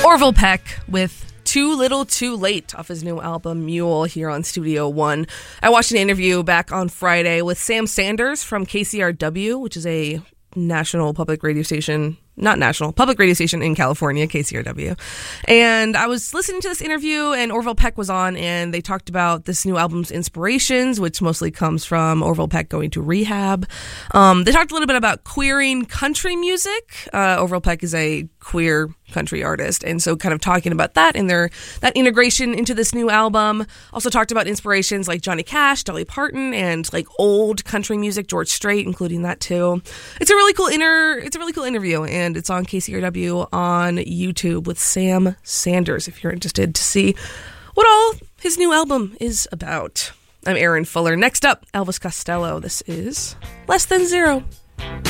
Orville Peck with Too Little Too Late off his new album Mule here on Studio One. I watched an interview back on Friday with Sam Sanders from KCRW, which is a national public radio station, not national, public radio station in California, KCRW. And I was listening to this interview and Orville Peck was on, and they talked about this new album's inspirations, which mostly comes from Orville Peck going to rehab. They talked a little bit about queering country music. Orville Peck is a queer country artist, and so kind of talking about that and that integration into this new album. Also talked about inspirations like Johnny Cash, Dolly Parton, and like old country music, George Strait, including that too. It's a really cool interview, and it's on KCRW on YouTube with Sam Sanders if you're interested to see what all his new album is about. I'm Erin Fuller. Next up, Elvis Costello. This is Less Than Zero.